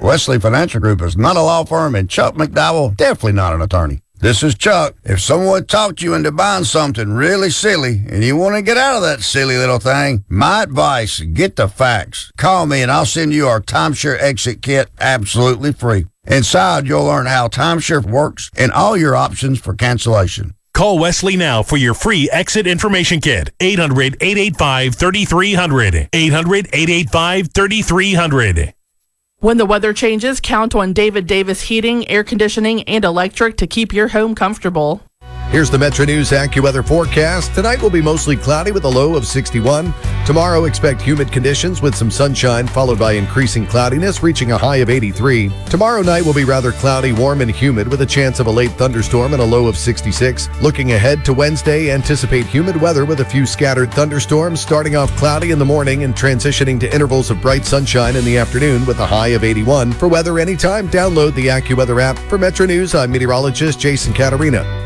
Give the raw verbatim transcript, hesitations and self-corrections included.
Wesley Financial Group is not a law firm, and Chuck McDowell definitely not an attorney. This is Chuck. If someone talked you into buying something really silly and you want to get out of that silly little thing, my advice, get the facts. Call me and I'll send you our timeshare exit kit absolutely free. Inside, you'll learn how timeshare works and all your options for cancellation. Call Wesley now for your free exit information kit. eight hundred, eight eight five, three three zero zero. eight hundred, eight eight five, three three zero zero. When the weather changes, count on David Davis Heating, Air Conditioning, and Electric to keep your home comfortable. Here's the Metro News AccuWeather forecast. Tonight will be mostly cloudy with a low of sixty-one. Tomorrow, expect humid conditions with some sunshine, followed by increasing cloudiness, reaching a high of eighty-three. Tomorrow night will be rather cloudy, warm, and humid with a chance of a late thunderstorm and a low of sixty-six. Looking ahead to Wednesday, anticipate humid weather with a few scattered thunderstorms, starting off cloudy in the morning and transitioning to intervals of bright sunshine in the afternoon with a high of eighty-one. For weather anytime, download the AccuWeather app. For Metro News, I'm meteorologist Jason Catarina.